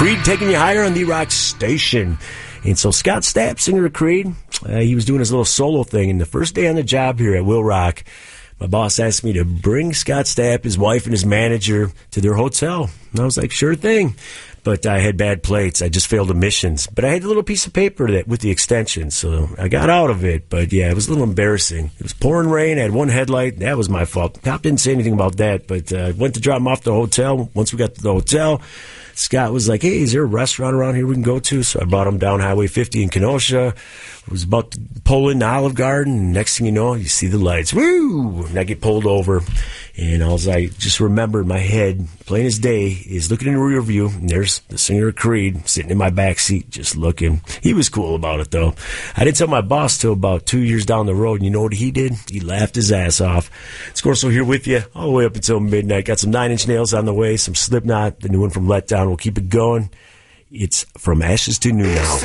Creed taking you higher on the Rock Station. And so Scott Stapp, singer of Creed, he was doing his little solo thing. And the first day on the job here at Will Rock, my boss asked me to bring Scott Stapp, his wife, and his manager to their hotel. And I was like, sure thing. But I had bad plates. I just failed admissions. But I had a little piece of paper that with the extension, so I got out of it. But, yeah, it was a little embarrassing. It was pouring rain. I had one headlight. That was my fault. Cop didn't say anything about that, but I went to drop him off at the hotel. Once we got to the hotel, Scott was like, hey, is there a restaurant around here we can go to? So I brought him down Highway 50 in Kenosha. I was about to pull into Olive Garden, and next thing you know, you see the lights. Woo! And I get pulled over. And I just remember in my head, plain as day, is looking in the rear view, and there's the singer of Creed sitting in my back seat just looking. He was cool about it, though. I didn't tell my boss till about 2 years down the road, and you know what he did? He laughed his ass off. Scorso here with you all the way up until midnight. Got some Nine Inch Nails on the way, some Slipknot, the new one from Let Down. We'll keep it going. It's From Ashes to New Now.